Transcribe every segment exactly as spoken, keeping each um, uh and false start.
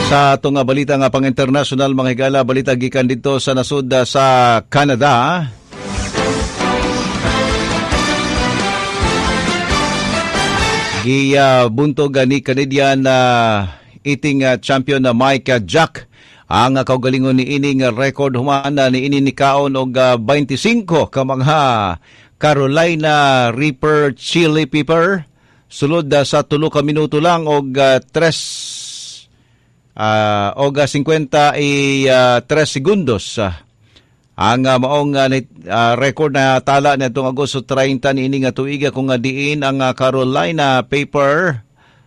Sa itong balita nga pang international mga higala, balita gikan dito sa nasud sa Canada. Giya buntog ni Canadian na uh, eating uh, champion na Mike uh, Jack ang uh, kaugalingon ni ining uh, record humana ni ini ni kaon og uh, twenty-five ka mga Carolina Reaper chili pepper sulod uh, sa tulo ka minuto lang og uh, tres Uh, og fifty y tres segundos uh, ang uh, maong uh, uh, record na tala na itong Agosto thirty ni ini nga tuiga kung nga diin ang uh, Carolina paper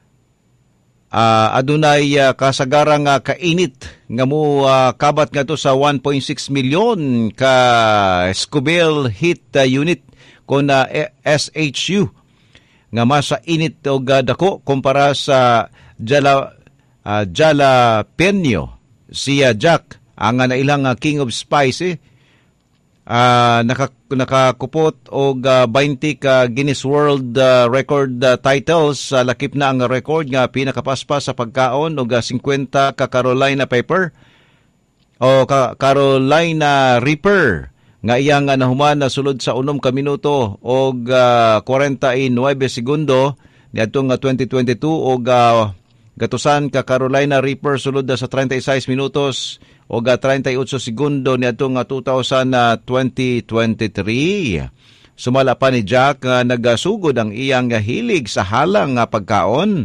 uh, adunay uh, kasagarang uh, kainit nga mo uh, kabat nga to sa one point six million ka Scoville heat uh, unit kon uh, S H U nga masa init og uh, dako kumpara sa jala Uh, jalapeno siya Jack ang uh, nailang uh, King of Spice uh, naka, nakakupot og uh, twenty ka Guinness World uh, Record uh, titles uh, lakip na ang record nga pinakapaspas sa pagkaon og uh, fifty ka Carolina Pepper o ka Carolina Reaper nga iyang uh, nahuman na sulod sa unom ka minuto og uh, forty-nine segundo niadtong uh, twenty twenty-two og uh, gatusan ka Carolina Reaper sulod sa thirty-six minutos o ga thirty-eight segundo niadtong twenty twenty-three. Sumala pa ni Jack nga nagasugod ang iyang hilig sa halang nga pagkaon.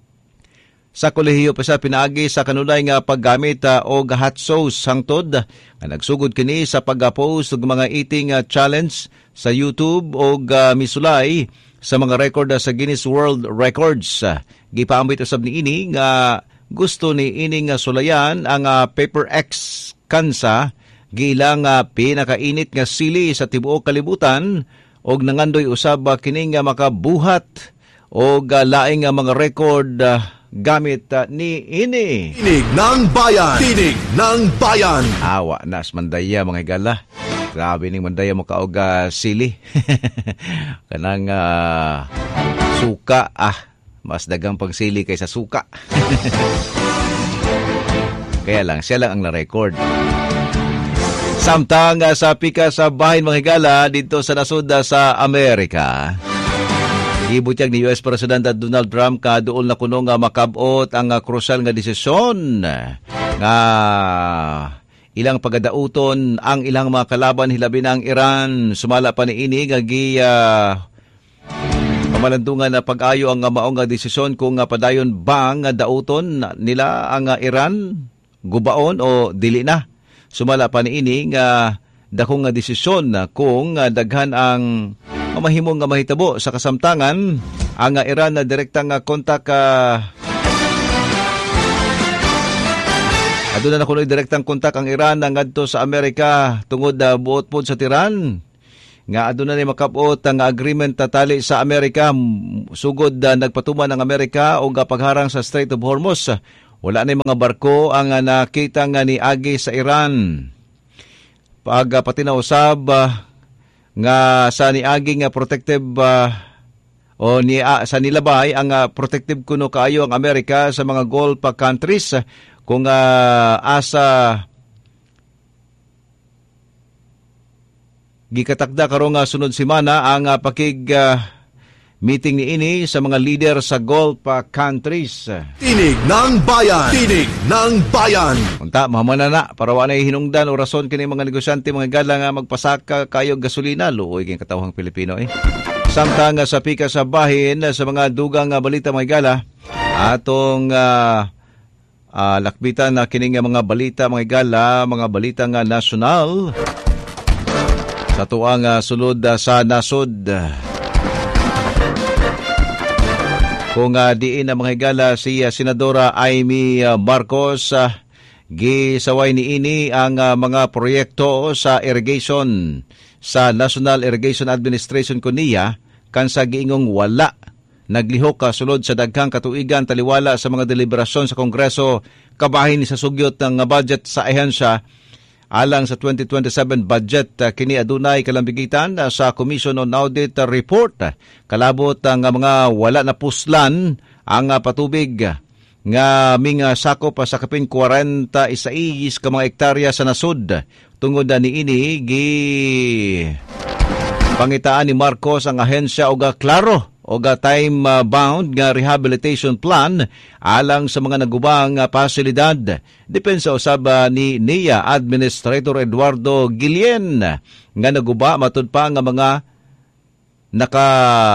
Sa kolehiyo pa sa pinaagi sa kanunay nga paggamit uh, og hot sauce hangtod nga nagsugod kini sa pag-post og mga eating uh, challenge sa YouTube og uh, misulay sa mga record uh, sa Guinness World Records. Uh, Gipaambit usab ni ini nga gusto ni ini nga sulayan ang uh, Pepper X kansa gilang uh, pinakainit nga sili sa tibuok kalibutan og nangandoy usab uh, kini nga makabuhat og uh, laing nga mga record uh, gamit uh, ni ini. Tinig ng Bayan! Tinig ng Bayan! Awa nas mandaya mga higala. Grabe ning mandaya mo kaog uh, sili. Kanang uh, suka ah. Mas dagang pagsili kaysa suka. Kaya lang, siya lang ang na-record. Samtang uh, sa pika sa bahin mga higala dito sa nasud sa Amerika. Ibutyag ni U S President Donald Trump ka doon na kuno nga makabot ang uh, krusal nga desisyon nga ilang pagadauton ang ilang mga kalaban hilabi na ang Iran. Sumala pa ni ini nga gi uh, pamalandungan na pag-ayo ang maong nga desisyon kung nga padayon ba nga dauton nila ang Iran gubaon o dili na. Sumala pa niini nga dakong nga desisyon kung daghan ang mahimong nga mahitabo sa kasamtangan ang Iran na direktang kontak uh, aduna na kunoy direktang kontak ang Iran ngadto sa Amerika tungod uh, buot pod sa Tehran. Nga aduna ni makabot ang agreement tatali sa Amerika sugod uh, nagpatuman ang Amerika og pagharang sa Strait of Hormuz. Wala na mga barko ang uh, nakita nga ni agi sa Iran. Pag uh, patinausab uh, nga sa niagi nga protective uh, o ni uh, sa nilabay ang uh, protective kuno kaayo ang Amerika sa mga Gulf countries uh, kung uh, asa gikatakda karong uh, sunod semana ang uh, pakig uh, meeting ni ini sa mga leader sa Gulf uh, countries. Tinig ng Bayan! Tinig ng Bayan! Unta, mahamana na para wala hinungdan o rason kini mga negosyante mga gala nga magpasaka kayo gasolina. Luoy kayong katawang Pilipino eh. Samtang uh, sa pika sa bahin uh, sa mga dugang uh, balita mga gala atong uh, uh, lakbitan na uh, kining uh, mga balita mga gala, mga balita nga nasyonal. Sa tuang uh, sulod uh, sa nasod. Kung uh, diin na mga higala si uh, Senadora Amy uh, Marcos, uh, gisaway ni ini ang uh, mga proyekto sa irrigation sa National Irrigation Administration kuniya kansa giingong wala naglihok uh, sulod sa daghang katuigan taliwala sa mga deliberasyon sa Kongreso kabahin sa sugyot ng uh, budget sa ahensya. Alang sa twenty twenty-seven budget, uh, kini adunay kalambigitan uh, sa Commission on Audit uh, Report. Uh, kalabot ang uh, mga wala na puslan ang uh, patubig. nga minga sakop pa sa kapin forty-six ka mga hektarya sa nasud. Tungod na niini gi pangitaan ni Marcos ang ahensya og klaro o time bound nga rehabilitation plan alang sa mga nagubang pasilidad. Depensa usab ni N I A Administrator Eduardo Guillen nga naguba matud pa nga mga naka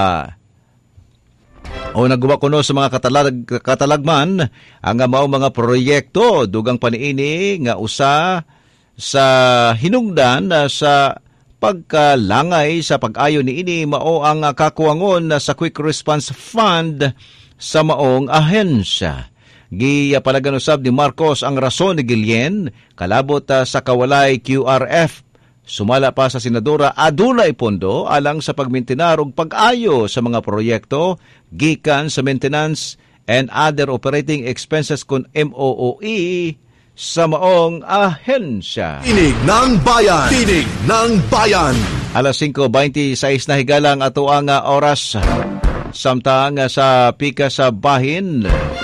o naguba kuno sa mga katalag, katalagman ang mao mga proyekto dugang paniini nga usa sa hinungdan sa pagkalangay sa pag-ayo ni ini mao ang kakuwangon sa Quick Response Fund sa maong ahensya. Giyapalagan usab ni Marcos ang rason ni Guillen kalabot sa kawalay Q R F. Sumala pa sa senadora adunay pondo alang sa pagmintinar ug pag-ayo sa mga proyekto gikan sa maintenance and other operating expenses kun M O O E sa maong ahensya. Tinig ng Bayan. Tinig ng Bayan. Alas five twenty-six na higalang ato ang oras. Samtang sa pika sa bahin.